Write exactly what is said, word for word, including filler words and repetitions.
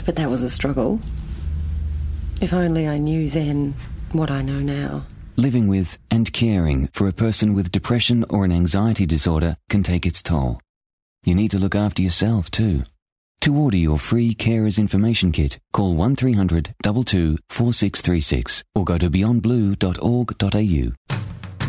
But that was a struggle. If only I knew then what I know now. Living with and caring for a person with depression or an anxiety disorder can take its toll. You need to look after yourself too. To order your free Carers Information Kit, call one three hundred two two four six three six or go to beyond blue dot org dot a u.